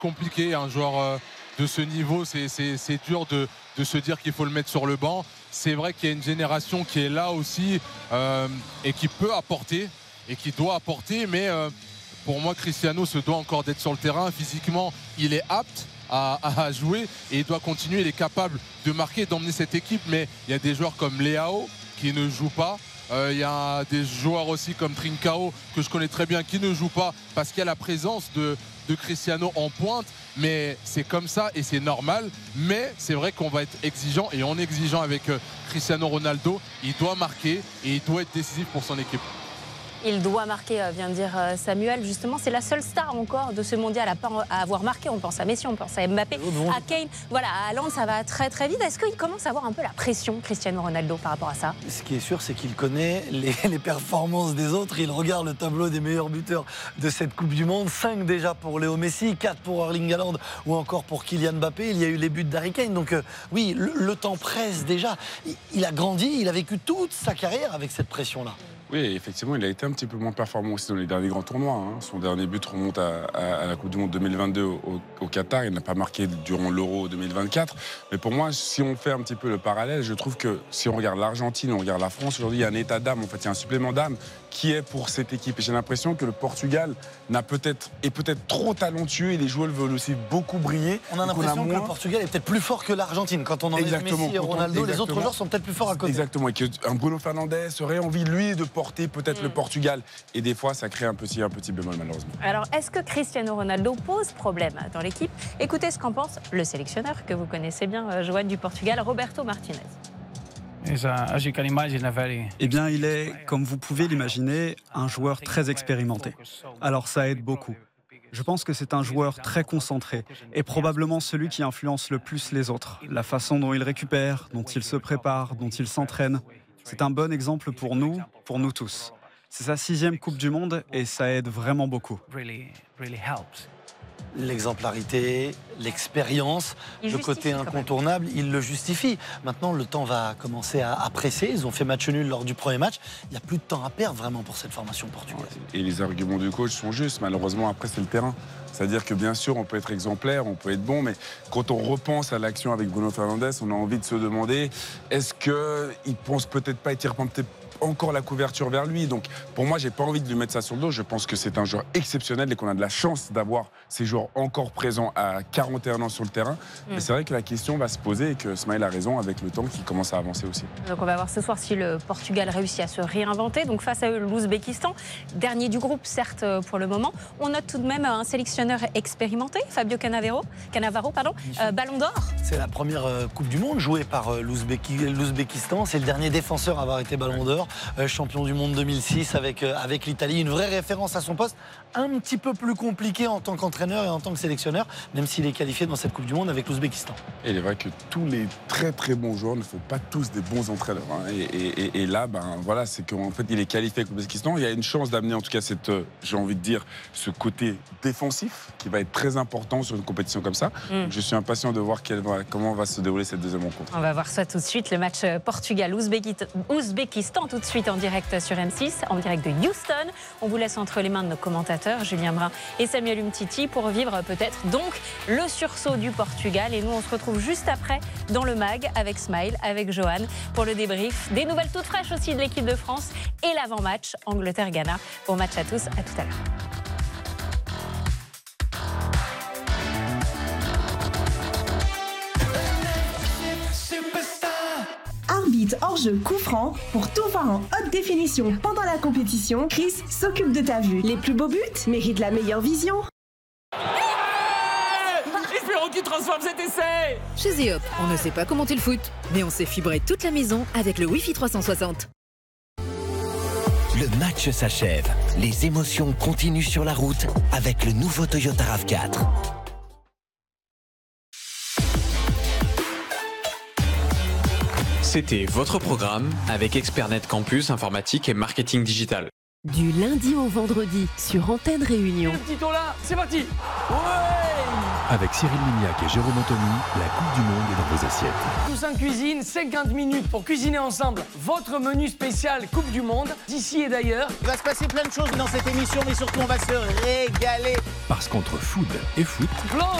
compliqué, un joueur de ce niveau, c'est dur de se dire qu'il faut le mettre sur le banc. C'est vrai qu'il y a une génération qui est là aussi et qui peut apporter et qui doit apporter, mais pour moi Cristiano se doit encore d'être sur le terrain. Physiquement, il est apte à jouer et il doit continuer, il est capable de marquer, d'emmener cette équipe, mais il y a des joueurs comme Leao qui ne jouent pas. Il y a des joueurs aussi comme Trincao que je connais très bien qui ne jouent pas parce qu'il y a la présence de Cristiano en pointe, mais c'est comme ça et c'est normal. Mais c'est vrai qu'on va être exigeant et on est exigeant avec Cristiano Ronaldo. Il doit marquer et il doit être décisif pour son équipe. Il doit marquer, vient de dire Samuel. Justement, c'est la seule star encore de ce mondial à avoir marqué. On pense à Messi, on pense à Mbappé, à Kane. Voilà, à Haaland, ça va très très vite. Est-ce qu'il commence à avoir un peu la pression, Cristiano Ronaldo, par rapport à ça? Ce qui est sûr, c'est qu'il connaît les performances des autres. Il regarde le tableau des meilleurs buteurs de cette Coupe du Monde. 5 déjà pour Léo Messi, 4 pour Erling Haaland ou encore pour Kylian Mbappé. Il y a eu les buts d'Harry Kane. Donc oui, le temps presse déjà. Il a grandi, il a vécu toute sa carrière avec cette pression-là. Oui, effectivement, il a été un petit peu moins performant aussi dans les derniers grands tournois. Hein. Son dernier but remonte à la Coupe du Monde 2022 au Qatar. Il n'a pas marqué durant l'Euro 2024. Mais pour moi, si on fait un petit peu le parallèle, je trouve que si on regarde l'Argentine, on regarde la France, aujourd'hui, il y a un état d'âme, en fait, il y a un supplément d'âme qui est pour cette équipe. Et j'ai l'impression que le Portugal est peut-être trop talentueux et les joueurs veulent aussi beaucoup briller. On a l'impression que le Portugal est peut-être plus fort que l'Argentine. Quand on enlève Messi et Ronaldo, les autres joueurs sont peut-être plus forts à côté. Exactement, et qu'un Bruno Fernandes aurait envie, lui, de porter peut-être le Portugal. Et des fois, ça crée un petit bémol, malheureusement. Alors, est-ce que Cristiano Ronaldo pose problème dans l'équipe? Écoutez ce qu'en pense le sélectionneur que vous connaissez bien, Johan du Portugal, Roberto Martinez. Eh bien, il est, comme vous pouvez l'imaginer, un joueur très expérimenté. Alors ça aide beaucoup. Je pense que c'est un joueur très concentré et probablement celui qui influence le plus les autres. La façon dont il récupère, dont il se prépare, dont il s'entraîne. C'est un bon exemple pour nous tous. C'est sa 6e Coupe du Monde et ça aide vraiment beaucoup. L'exemplarité, l'expérience, le côté incontournable, il le justifie. Maintenant, le temps va commencer à presser. Ils ont fait match nul lors du premier match. Il n'y a plus de temps à perdre vraiment pour cette formation portugaise. Et les arguments du coach sont justes. Malheureusement, après, c'est le terrain. C'est-à-dire que bien sûr, on peut être exemplaire, on peut être bon, mais quand on repense à l'action avec Bruno Fernandes, on a envie de se demander, est-ce qu'il pense peut-être pas être encore la couverture vers lui. Donc pour moi, j'ai pas envie de lui mettre ça sur le dos. Je pense que c'est un joueur exceptionnel et qu'on a de la chance d'avoir ces joueurs encore présents à 41 ans sur le terrain. Mais c'est vrai que la question va se poser et que Smaïl a raison avec le temps qui commence à avancer aussi. Donc on va voir ce soir si le Portugal réussit à se réinventer. Donc face à eux, l'Ouzbékistan, dernier du groupe certes pour le moment. On note tout de même un sélectionneur expérimenté, Fabio Cannavaro, Ballon d'Or. C'est la première Coupe du Monde jouée par l'Ouzbékistan. C'est le dernier défenseur à avoir été Ballon d'Or. Champion du monde 2006 avec l'Italie, une vraie référence à son poste, un petit peu plus compliqué en tant qu'entraîneur et en tant que sélectionneur, même s'il est qualifié dans cette Coupe du Monde avec l'Ouzbékistan. Et il est vrai que tous les très très bons joueurs ne font pas tous des bons entraîneurs. Hein. Et là, voilà, c'est qu'en fait, il est qualifié avec l'Ouzbékistan. Il y a une chance d'amener en tout cas j'ai envie de dire, ce côté défensif qui va être très important sur une compétition comme ça. Donc, je suis impatient de voir comment va se dérouler cette deuxième rencontre. On va voir ça tout de suite, le match Portugal-Ouzbékistan tout de suite en direct sur M6, en direct de Houston. On vous laisse entre les mains de nos commentateurs, Julien Brun et Samuel Umtiti, pour vivre peut-être donc le sursaut du Portugal. Et nous, on se retrouve juste après dans le MAG avec Smaïl, avec Johan, pour le débrief. Des nouvelles toutes fraîches aussi de l'équipe de France et l'avant-match Angleterre-Ghana. Bon match à tous, à tout à l'heure. Arbitre hors-jeu coup franc, pour tout voir en haute définition pendant la compétition, Chris s'occupe de ta vue. Les plus beaux buts méritent la meilleure vision. Espérons qu'il transforme cet essai. Chez Zeop, on ne sait pas commenter le foot, mais on sait fibrer toute la maison avec le Wi-Fi 360. Le match s'achève. Les émotions continuent sur la route avec le nouveau Toyota RAV4. C'était votre programme avec Expertnet Campus, informatique et marketing digital. Du lundi au vendredi sur Antenne Réunion. Le petit tour là, c'est parti. Ouais. Avec Cyril Lignac et Jérôme Anthony, la Coupe du Monde est dans vos assiettes. Tous en cuisine, 50 minutes pour cuisiner ensemble votre menu spécial Coupe du Monde, d'ici et d'ailleurs. Il va se passer plein de choses dans cette émission, mais surtout on va se régaler. Parce qu'entre food et foot,